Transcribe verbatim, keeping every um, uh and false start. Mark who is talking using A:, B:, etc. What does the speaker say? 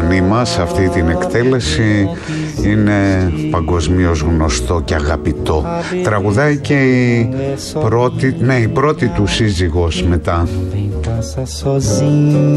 A: Μελανή μας, αυτή την εκτέλεση, είναι παγκοσμίως γνωστό και αγαπητό. Τραγουδάει και η πρώτη, ναι, η πρώτη του σύζυγος μετά.